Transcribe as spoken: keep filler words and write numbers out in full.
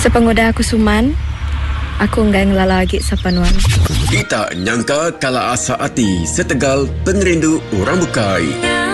Sepengoda aku suman, aku enggak ngelala lagi sapanuan. Kita nyangka kala asa hati setegal pengerindu orang bukai.